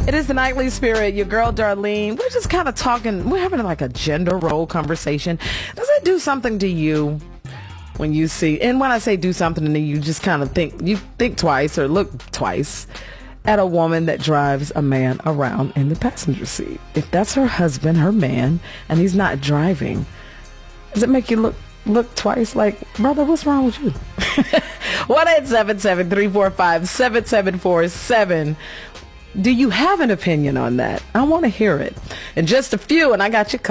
It is the Nightly Spirit, your girl Darlene. We're just kind of talking, we're having like a gender role conversation. Does it do something to you when you see, and when I say do something to you, just kind of think twice or look twice at a woman that drives a man around in the passenger seat? If that's her husband, her man, and he's not driving, does it make you look twice like, brother, what's wrong with you? 1-877-345-7747. Do you have an opinion on that? I want to hear it. In just a few, and I got you covered.